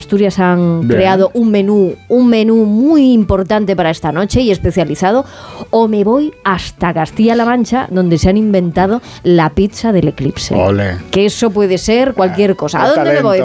Asturias han creado un menú muy importante para esta noche y especializado, o me voy hasta Castilla-La Mancha, donde se han inventado la pizza del eclipse. Ole. Que eso puede ser cualquier cosa. ¿A dónde me voy?